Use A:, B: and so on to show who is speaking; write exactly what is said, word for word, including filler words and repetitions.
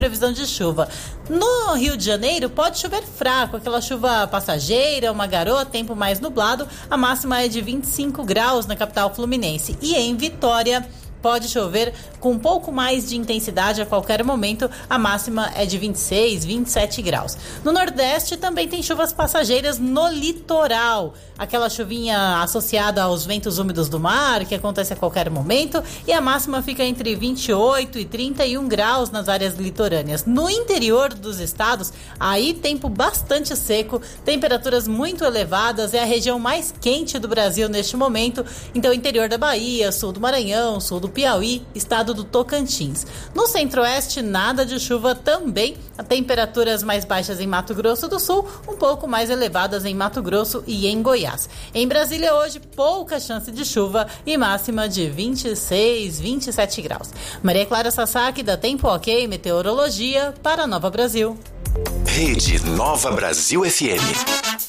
A: previsão de chuva. No Rio de Janeiro pode chover fraco, aquela chuva passageira, uma garoa, tempo mais nublado. A máxima é de vinte e cinco graus na capital fluminense. E em Vitória pode chover com um pouco mais de intensidade a qualquer momento. A máxima é de vinte e seis, vinte e sete graus. No Nordeste também tem chuvas passageiras no litoral. Aquela chuvinha associada aos ventos úmidos do mar, que acontece a qualquer momento. E a máxima fica entre vinte e oito e trinta e um graus nas áreas litorâneas. No interior dos estados, aí tempo bastante seco, temperaturas muito elevadas. É a região mais quente do Brasil neste momento. Então, interior da Bahia, sul do Maranhão, sul do Piauí, estado do Tocantins. No centro-oeste, nada de chuva também. Temperaturas mais baixas em Mato Grosso do Sul, um pouco mais elevadas em Mato Grosso e em Goiás. Em Brasília, hoje, pouca chance de chuva e máxima de vinte e seis, vinte e sete graus. Maria Clara Sasaki, da Tempo Ok Meteorologia, para Nova Brasil.
B: Rede Nova Brasil F M.